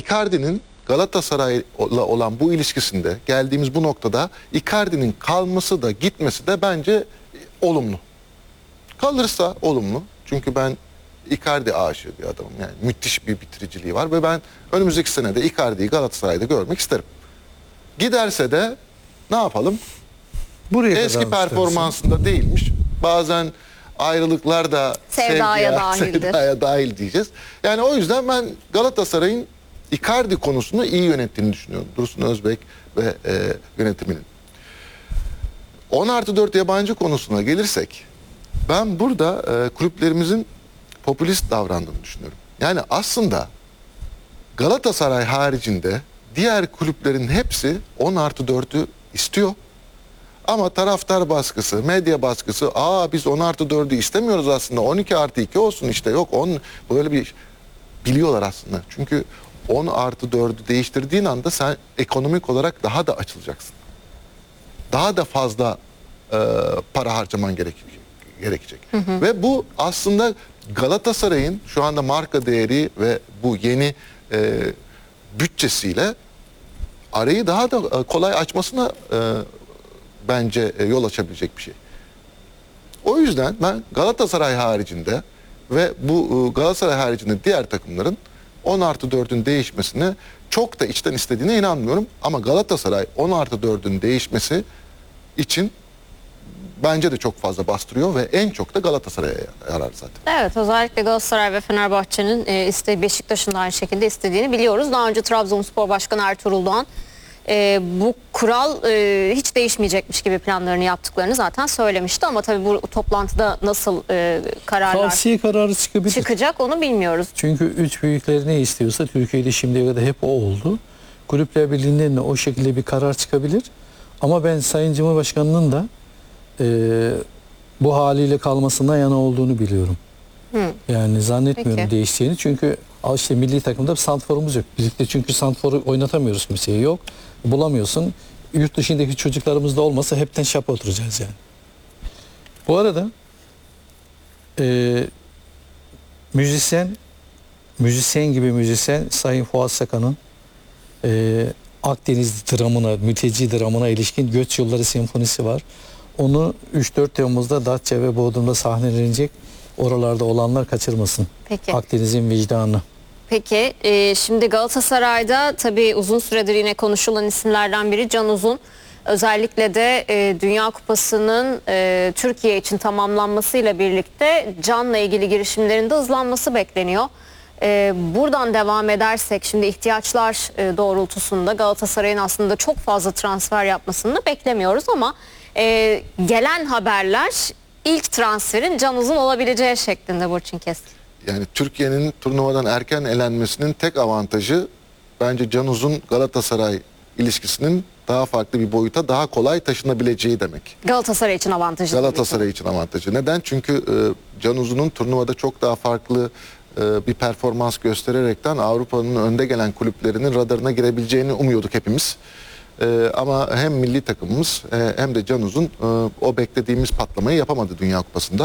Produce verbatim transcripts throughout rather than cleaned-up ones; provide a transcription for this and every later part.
Icardi'nin Galatasaray'la olan bu ilişkisinde geldiğimiz bu noktada Icardi'nin kalması da gitmesi de bence olumlu. Kalırsa olumlu. Çünkü ben Icardi aşığı bir adamım. Yani müthiş bir bitiriciliği var ve ben önümüzdeki sene de Icardi'yi Galatasaray'da görmek isterim. Giderse de ne yapalım? Buraya Eski performansında değilmiş. Bazen ayrılıklar da sevdaya, sevgiye, dahildir. sevdaya dahil diyeceğiz. Yani o yüzden ben Galatasaray'ın Icardi konusunu iyi yönettiğini düşünüyorum. Dursun Özbek ve e, yönetiminin. on artı dört yabancı konusuna gelirsek, ben burada e, kulüplerimizin popülist davrandığını düşünüyorum. Yani aslında Galatasaray haricinde diğer kulüplerin hepsi on artı dördü istiyor. Ama taraftar baskısı, medya baskısı, aa biz on artı dördü istemiyoruz aslında, on iki artı iki olsun işte, yok on, böyle bir biliyorlar aslında. Çünkü on artı dördü değiştirdiğin anda sen ekonomik olarak daha da açılacaksın. Daha da fazla e, para harcaman gerekecek. gerekecek. Hı hı. Ve bu aslında Galatasaray'ın şu anda marka değeri ve bu yeni e, bütçesiyle arayı daha da e, kolay açmasına e, bence e, yol açabilecek bir şey. O yüzden ben Galatasaray haricinde ve bu e, Galatasaray haricinde diğer takımların on artı dördün değişmesine çok da içten istediğine inanmıyorum. Ama Galatasaray on artı dördün değişmesi için bence de çok fazla bastırıyor ve en çok da Galatasaray'a yarar zaten. Evet, özellikle Galatasaray ve Fenerbahçe'nin e, iste Beşiktaş'ın da aynı şekilde istediğini biliyoruz. Daha önce Trabzonspor Başkanı Ertuğrul Doğan e, bu kural e, hiç değişmeyecekmiş gibi planlarını yaptıklarını zaten söylemişti. Ama tabii bu toplantıda nasıl e, kararlar tavsiye kararı çıkabilir. çıkacak onu bilmiyoruz. Çünkü üç büyükler ne istiyorsa Türkiye'de şimdiye kadar hep o oldu. Kulüpler Birliği'nden de o şekilde bir karar çıkabilir. Ama ben Sayın Cumhurbaşkanı'nın da e, bu haliyle kalmasından yana olduğunu biliyorum. Hı. Yani zannetmiyorum Peki. değişeceğini. Çünkü işte milli takımda santforumuz yok. Birlikte çünkü santforu oynatamıyoruz kimseye, yok. Bulamıyorsun. Yurt dışındaki çocuklarımız da olmasa hepten şapa oturacağız yani. Bu arada e, müzisyen müzisyen gibi müzisyen Sayın Fuat Sakan'ın e, Akdeniz dramına, mülteci dramına ilişkin Göç Yolları Senfonisi var. Onu üç dört Temmuz'da Datça ve Bodrum'da sahnelenecek. Oralarda olanlar kaçırmasın. Peki. Akdeniz'in vicdanı. Peki e, şimdi Galatasaray'da tabii uzun süredir yine konuşulan isimlerden biri Can Uzun. Özellikle de e, Dünya Kupası'nın e, Türkiye için tamamlanmasıyla birlikte Can'la ilgili girişimlerinde hızlanması bekleniyor. E, buradan devam edersek şimdi ihtiyaçlar e, doğrultusunda Galatasaray'ın aslında çok fazla transfer yapmasını da beklemiyoruz ama e, gelen haberler ilk transferin Can Uzun olabileceği şeklinde Burçin Keskin. Yani Türkiye'nin turnuvadan erken elenmesinin tek avantajı bence Can Uzun Galatasaray ilişkisinin daha farklı bir boyuta daha kolay taşınabileceği demek. Galatasaray için avantajı. Galatasaray için avantajı. Neden? Çünkü e, Can Uzun'un turnuvada çok daha farklı e, bir performans göstererekten Avrupa'nın önde gelen kulüplerinin radarına girebileceğini umuyorduk hepimiz. E, ama hem milli takımımız e, hem de Can Uzun e, o beklediğimiz patlamayı yapamadı Dünya Kupası'nda.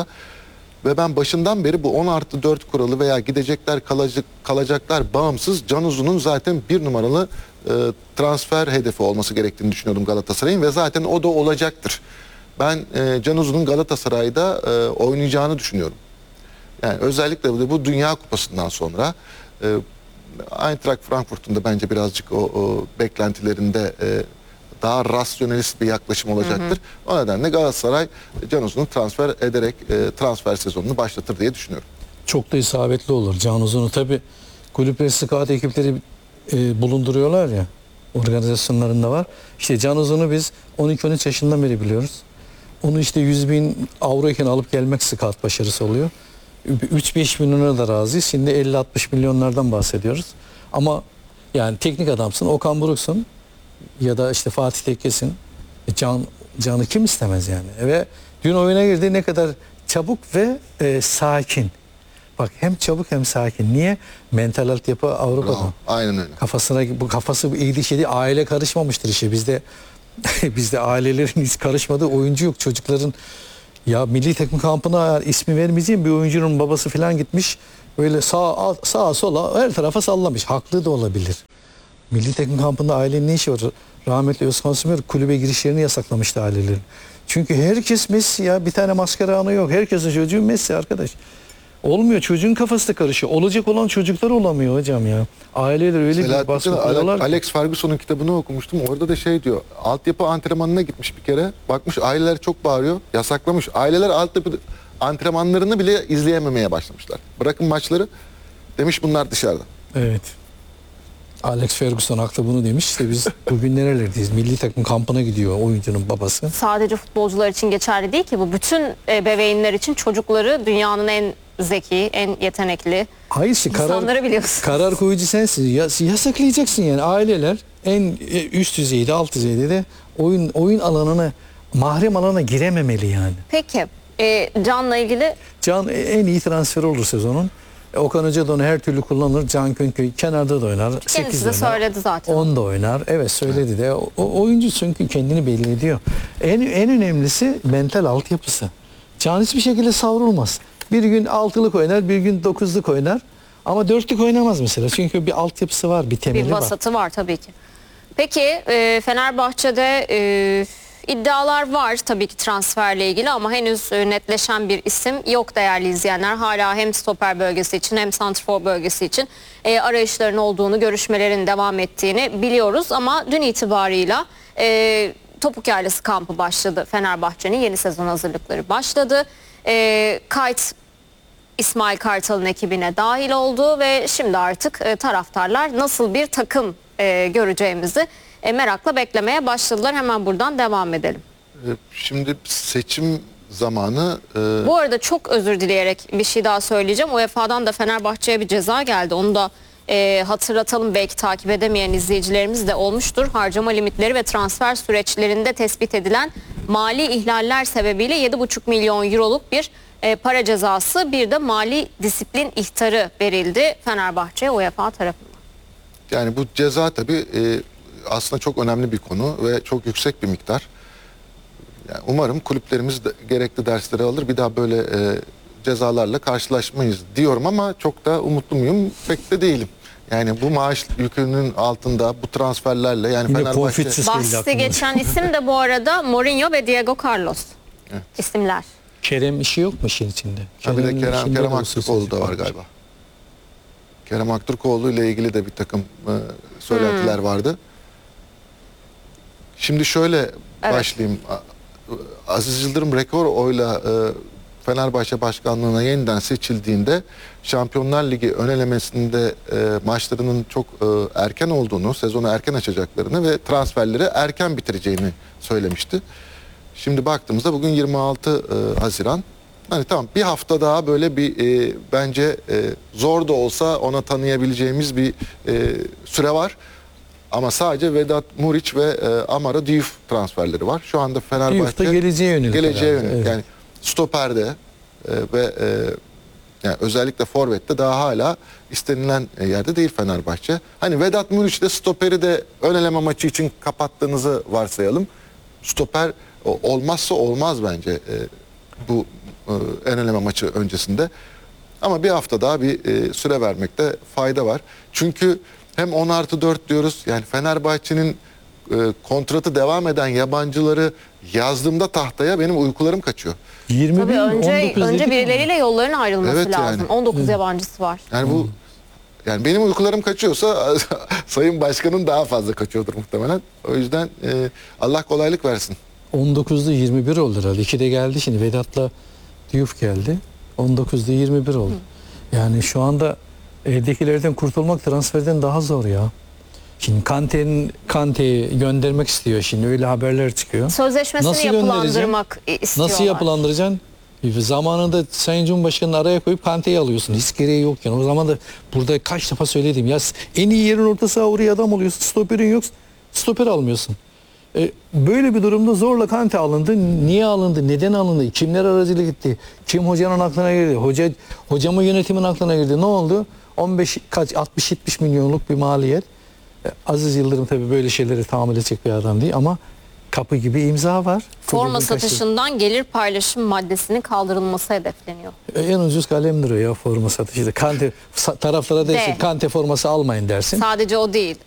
Ve ben başından beri bu on artı dört kuralı veya gidecekler kalacak, kalacaklar bağımsız Can Uzun'un zaten bir numaralı e, transfer hedefi olması gerektiğini düşünüyordum Galatasaray'ın ve zaten o da olacaktır. Ben e, Can Uzun'un Galatasaray'da e, oynayacağını düşünüyorum. Yani özellikle bu, bu Dünya Kupası'ndan sonra e, Eintracht Frankfurt'un da bence birazcık o, o beklentilerinde e, daha rasyonelist bir yaklaşım olacaktır. Hı hı. O nedenle Galatasaray Can Uzun'u transfer ederek e, transfer sezonunu başlatır diye düşünüyorum. Çok da isabetli olur. Can Uzun'u tabii kulüpler scout ekipleri e, bulunduruyorlar ya, organizasyonlarında var. İşte Can Uzun'u biz on iki on üç yaşından beri biliyoruz. Onu işte yüz bin avro iken alıp gelmek scout başarısı oluyor. üç beş milyona da razıyız. Şimdi elli altmış milyonlardan bahsediyoruz. Ama yani teknik adamsın, Okan Buruk'sun ya da işte Fatih Tekke'sin. Can, Can'ı kim istemez yani? Ve dün oyuna girdi, ne kadar çabuk ve e, sakin. Bak, hem çabuk hem sakin. Niye? Mental altyapı Avrupa'da. Bravo, aynen öyle. Kafasına, bu kafası iyi bir şey değil. Aile karışmamıştır işe. Bizde bizde ailelerin hiç karışmadığı oyuncu yok. Çocukların, ya milli takım kampına ismi vermeyeceğim bir oyuncunun babası falan gitmiş. Böyle sağ, sağa sola her tarafa sallamış. Haklı da olabilir. Milli takım kampında ailenin ne işi var? Rahmetli Özkan Sümer kulübe girişlerini yasaklamıştı ailelerin. Çünkü herkes Messi ya. Bir tane maskara anı yok. Herkesin çocuğu Messi arkadaş. Olmuyor. Çocuğun kafası da karışıyor. Olacak olan çocuklar olamıyor hocam ya. Aileler öyle bir baskı Selahattin kuruyorlar ki. Alex Ferguson'un kitabını okumuştum. Orada da şey diyor. Altyapı antrenmanına gitmiş bir kere. Bakmış aileler çok bağırıyor. Yasaklamış. Aileler altyapı antrenmanlarını bile izleyememeye başlamışlar. Bırakın maçları. Demiş bunlar dışarıda. Evet. Alex Ferguson haklı bunu demiş. İşte biz bugün nerelerdeyiz? Milli takım kampına gidiyor oyuncunun babası. Sadece futbolcular için geçerli değil ki bu. Bütün ebeveynler için çocukları dünyanın en zeki, en yetenekli Hayır işte insanları karar, biliyorsunuz. karar koyucu sensin. Ya, yasaklayacaksın yani. Aileler en üst düzeyde, alt düzeyde de oyun oyun alanına, mahrem alana girememeli yani. Peki e, Can'la ilgili Can en iyi transfer olur sezonun. Okan Hoca da onu her türlü kullanır. Can Könköy kenarda da oynar. kendisi sekizde de oynar. söyledi zaten. on da oynar. Evet söyledi de. O, o oyuncu çünkü kendini belli ediyor. En, en önemlisi mental altyapısı. Can hiçbir şekilde savrulmaz. Bir gün altılık oynar, bir gün dokuzluk oynar. Ama dörtlük oynamaz mesela. Çünkü bir altyapısı var, bir temeli Bir var. vasatı var tabii ki. Peki e, Fenerbahçe'de e, iddialar var tabii ki transferle ilgili ama henüz e, netleşen bir isim yok değerli izleyenler. Hala hem stoper bölgesi için hem santrfor bölgesi için e, arayışların olduğunu, görüşmelerin devam ettiğini biliyoruz. Ama dün itibarıyla e, Topuk Yaylası kampı başladı. Fenerbahçe'nin yeni sezon hazırlıkları başladı. E, Kayt İsmail Kartal'ın ekibine dahil oldu ve şimdi artık e, taraftarlar nasıl bir takım e, göreceğimizi e, merakla beklemeye başladılar. Hemen buradan devam edelim. Ee, Şimdi seçim zamanı e, Bu arada çok özür dileyerek bir şey daha söyleyeceğim. U E F A'dan da Fenerbahçe'ye bir ceza geldi. Onu da e, hatırlatalım. Belki takip edemeyen izleyicilerimiz de olmuştur. Harcama limitleri ve transfer süreçlerinde tespit edilen mali ihlaller sebebiyle yedi buçuk milyon euroluk bir e, para cezası, bir de mali disiplin ihtarı verildi Fenerbahçe'ye U E F A tarafından. yani bu ceza tabii e, aslında çok önemli bir konu ve çok yüksek bir miktar. Yani umarım kulüplerimiz de gerekli dersleri alır. Bir daha böyle e, cezalarla karşılaşmayız diyorum ama çok da umutlu muyum? Pek de değilim. Yani bu maaş yükünün altında bu transferlerle yani Yine Fenerbahçe Konfüçyüs geldi Bahsi aklıma. geçen isim de bu arada Mourinho ve Diego Carlos Evet. isimler. Kerem işi yok mu işin içinde? Ha bir de Kerem'in Kerem, işinde Kerem de Aktürkoğlu da var hususiyet galiba. Kerem Aktürkoğlu ile ilgili de bir takım e, söylentiler vardı. Şimdi şöyle başlayayım. A- Aziz Yıldırım rekor oyla e, Fenerbahçe başkanlığına yeniden seçildiğinde Şampiyonlar Ligi ön elemesinde e, maçlarının çok e, erken olduğunu, sezonu erken açacaklarını ve transferleri erken bitireceğini söylemişti. Şimdi baktığımızda bugün yirmi altı e, Haziran. Hani tamam bir hafta daha böyle bir e, bence e, zor da olsa ona tanıyabileceğimiz bir e, süre var. Ama sadece Vedat Muriç ve e, Amara Diouf transferleri var. Şu anda Fenerbahçe Diouf da geleceğe yönelik geleceğe herhalde, yönelik. evet. Yani stoperde e, ve e, yani özellikle forvette daha hala istenilen e, yerde değil Fenerbahçe. Hani Vedat Muriç de stoperi de ön eleme maçı için kapattığınızı varsayalım. Stoper o- olmazsa olmaz bence e, bu e, ön eleme maçı öncesinde. Ama bir hafta daha bir e, süre vermekte fayda var. Çünkü hem on artı dört diyoruz. Yani Fenerbahçe'nin e, kontratı devam eden yabancıları yazdığımda tahtaya benim uykularım kaçıyor. yirmi Tabii bin, önce on dokuz önce dedik mi? birileriyle yolların ayrılması Evet lazım. yani. on dokuz yabancısı var. Yani bu yani benim uykularım kaçıyorsa Sayın Başkan'ın daha fazla kaçıyordur muhtemelen. O yüzden e, Allah kolaylık versin. on dokuzda yirmi bir oldu herhalde. ikide geldi şimdi Vedat'la Diouf geldi. on dokuzda yirmi bir oldu. Yani şu anda eldekilerden kurtulmak transferden daha zor ya. Şimdi Kante'nin Kante'yi göndermek istiyor şimdi öyle haberler çıkıyor. Sözleşmesini Nasıl yapılandırmak istiyorlar. Nasıl yapılandıracaksın? Zamanında Sayın Cumhurbaşkanı'nı araya koyup Kante'yi alıyorsun. Hiç gereği yok yani. O zaman da burada kaç defa söyledim. Ya en iyi yerin orta saha oraya adam oluyorsun. Stoperin yok. Stoper almıyorsun. E, böyle bir durumda zorla Kante alındı. Niye alındı? Neden alındı? Kimler aracılık gitti? Kim hocanın aklına girdi? Hoca hocamın yönetimin aklına girdi. Ne oldu? on beş kaç altmış yetmiş milyonluk bir maliyet. E, Aziz Yıldırım tabii böyle şeyleri tahammül edecek bir adam değil ama kapı gibi imza var. Forma Kulübün kaçı- satışından gelir paylaşım maddesinin kaldırılması hedefleniyor. E, En ucuz kalemdir o ya forma satışı da. Kante sa- taraflara dersin De. Kante forması almayın dersin. Sadece o değil.